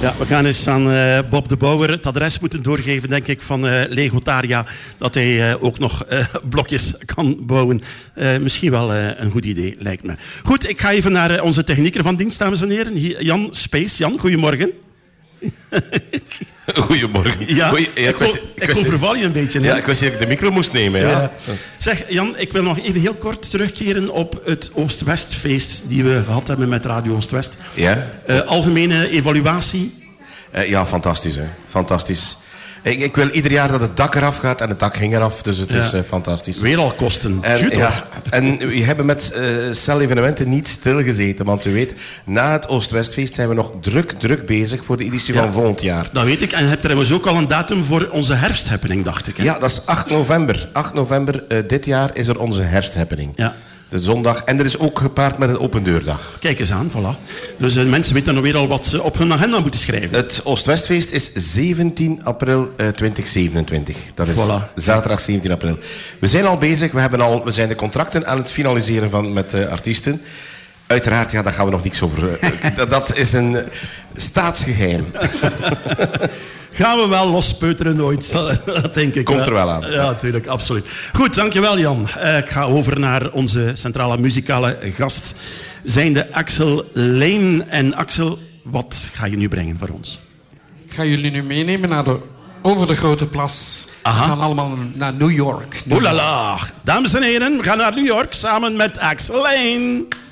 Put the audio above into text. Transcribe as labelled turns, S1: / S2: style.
S1: Ja, we gaan eens aan Bob de Bouwer het adres moeten doorgeven, denk ik, van Legotaria. Dat hij ook nog blokjes kan bouwen. Misschien wel een goed idee, lijkt me. Goed, ik ga even naar onze technieker van dienst, dames en heren. Hier, Jan Space. Jan, goedemorgen.
S2: Goedemorgen.
S1: Ja, ik overval je een beetje. Hè?
S2: Ja, ik wist dat ik de micro moest nemen. Ja.
S1: Zeg, Jan, ik wil nog even heel kort terugkeren op het Oost-West-feest die we gehad hebben met Radio Oost-West.
S2: Ja?
S1: Algemene evaluatie?
S2: Ja, fantastisch. Hè. Fantastisch. Ik wil ieder jaar dat het dak eraf gaat en het dak ging eraf, dus het is fantastisch.
S1: Weer al kosten.
S2: En we hebben met Cel Evenementen niet stilgezeten, want u weet, na het Oost-Westfeest zijn we nog druk bezig voor de editie van volgend jaar.
S1: Dat weet ik. En je hebt trouwens ook al een datum voor onze herfsthappening, dacht ik. Hè?
S2: Ja, dat is 8 november. 8 november dit jaar is er onze herfsthappening. Ja. De zondag. En er is ook gepaard met een opendeurdag.
S1: Kijk eens aan, voilà. Dus mensen weten nog weer al wat ze op hun agenda moeten schrijven.
S2: Het Oost-Westfeest is 17 april 2027. Dat is zaterdag 17 april. We zijn al bezig. We zijn de contracten aan het finaliseren met artiesten. Uiteraard, ja, daar gaan we nog niks over. Dat is een staatsgeheim.
S1: Gaan we wel lospeuteren nooit, dat denk ik.
S2: Komt er wel aan.
S1: Ja, natuurlijk, absoluut. Goed, dankjewel Jan. Ik ga over naar onze centrale muzikale gast, zijnde Axel Lane. En Axel, wat ga je nu brengen voor ons?
S3: Ik ga jullie nu meenemen over de Grote Plas.
S1: Aha.
S3: We gaan allemaal naar New York.
S1: Oeh la la. Dames en heren, we gaan naar New York samen met Axel Lane.